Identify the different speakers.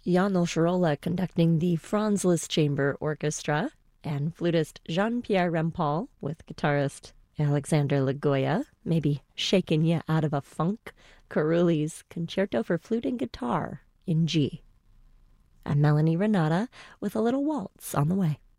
Speaker 1: Janos Rolla conducting the Franz Liszt Chamber Orchestra, and flutist Jean-Pierre Rampal with guitarist Alexander Lagoya, maybe shaking you out of a funk, Carulli's Concerto for Flute and Guitar in G. And Melanie Renata with a little waltz on the way.